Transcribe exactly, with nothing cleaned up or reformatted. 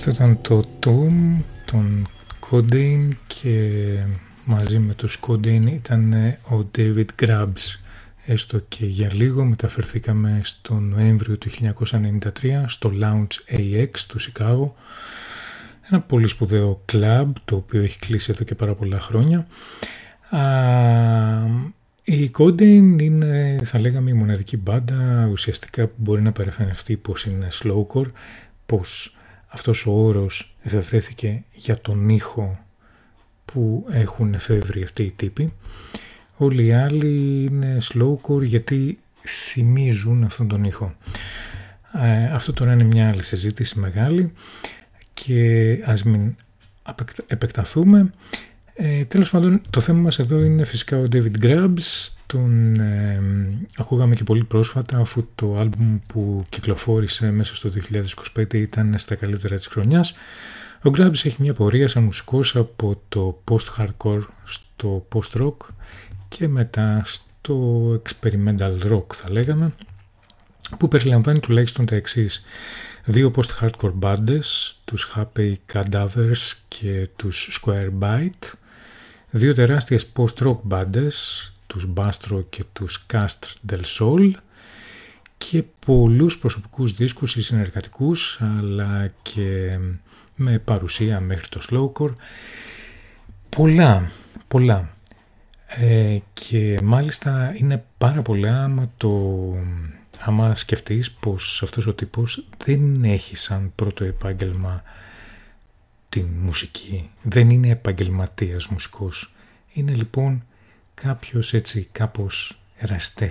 Αυτό ήταν το Tom, τον Codeine, και μαζί με το Codeine ήταν ο David Grubbs. Έστω και για λίγο μεταφερθήκαμε στο Νοέμβριο του χίλια εννιακόσια ενενήντα τρία στο Lounge έι εξ του Σικάγο, ένα πολύ σπουδαίο κλαμπ το οποίο έχει κλείσει εδώ και πάρα πολλά χρόνια. Α, η Codeine είναι, θα λέγαμε, η μοναδική μπάντα ουσιαστικά που μπορεί να περηφανευτεί πως είναι slowcore, πως αυτός ο όρος εφευρέθηκε για τον ήχο που έχουν εφεύρει αυτοί οι τύποι. Όλοι οι άλλοι είναι slowcore γιατί θυμίζουν αυτόν τον ήχο. Ε, αυτό τώρα είναι μια άλλη συζήτηση μεγάλη και ας μην επεκταθούμε. Ε, τέλος πάντων, το θέμα μας εδώ είναι φυσικά ο David Grubbs. Τον ε, ακούγαμε και πολύ πρόσφατα, αφού το άλμπουμ που κυκλοφόρησε μέσα στο δύο χιλιάδες είκοσι πέντε ήταν στα καλύτερα της χρονιάς. Ο Grubbs έχει μια πορεία σαν μουσικός από το post-hardcore στο post-rock και μετά στο experimental rock, θα λέγαμε, που περιλαμβάνει τουλάχιστον τα εξής: δύο post-hardcore μπάντες, τους Happy Cadavers και τους Square Bite, δύο τεράστιες post-rock μπάντες, τους Bastro και τους Castre del Sol, και πολλούς προσωπικούς δίσκους ή συνεργατικούς, αλλά και με παρουσία μέχρι το slowcore. Πολλά, πολλά. Ε, και μάλιστα είναι πάρα πολλά άμα, το, άμα σκεφτείς πως αυτός ο τύπος δεν έχει σαν πρώτο επάγγελμα την μουσική. Δεν είναι επαγγελματίας μουσικός. Είναι λοιπόν κάποιος έτσι κάπως εραστές.